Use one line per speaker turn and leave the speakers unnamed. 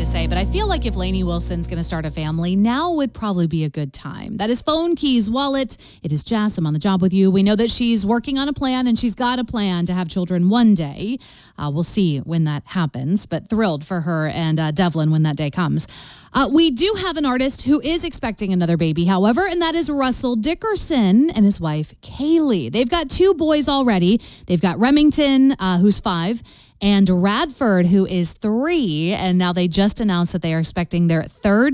say, but I feel like if Lainey Wilson's going to start a family, now would probably be a good time. That is Phone Keys Wallet. It is Jess. I'm on the job with you. We know that she's working on a plan, and she's got a plan to have children one day. We'll see when that happens, but thrilled for her and Devlin when that day comes. We do have an artist who is expecting another baby, however, and that is Russell Dickerson and his wife, Kaylee. They've got 2 boys already. They've got Remington, who's 5, and Radford, who is 3. And now they just announced that they are expecting their 3rd